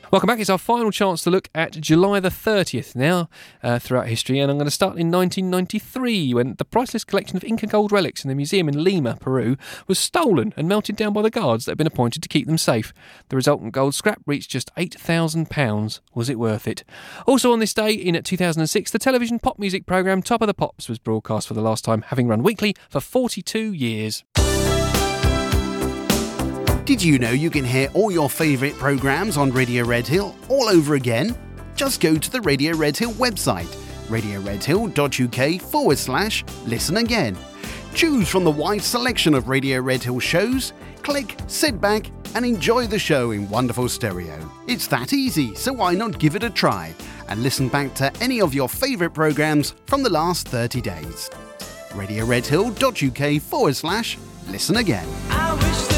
Welcome back. It's our final chance to look at July the 30th now throughout history, and I'm going to start in 1993 when the priceless collection of Inca gold relics in the museum in Lima, Peru, was stolen and melted down by the guards that had been appointed to keep them safe. The resultant gold scrap reached just £8,000. Was it worth it? Also on this day in 2006, the television pop music programme Top of the Pops was broadcast for the last time, having run weekly for 42 years. Did you know you can hear all your favourite programmes on Radio Red Hill all over again? Just go to the Radio Red Hill website, radioredhill.uk/listen again. Choose from the wide selection of Radio Red Hill shows, click, sit back and enjoy the show in wonderful stereo. It's that easy, so why not give it a try and listen back to any of your favourite programmes from the last 30 days. radioredhill.uk/listen again.